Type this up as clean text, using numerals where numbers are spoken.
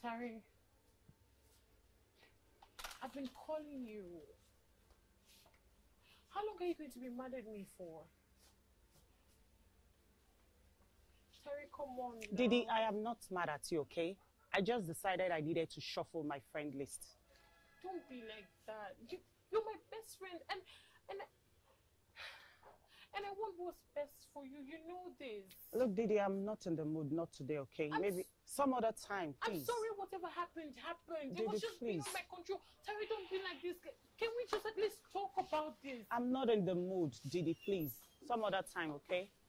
Terry, I've been calling you. How long are you going to be mad at me for? Terry, come on now. Didi, I am not mad at you, okay? I just decided I needed to shuffle my friend list. Don't be like that. You're my best friend, and I want what's best for you. You know this. Look, Didi, I'm not in the mood, not today, okay? Maybe some other time, please. I'm sorry whatever happened. Didi, It was just beyond my control. Terry, don't be like this. Can we just at least talk about this? I'm not in the mood, Didi, please. Some other time, okay?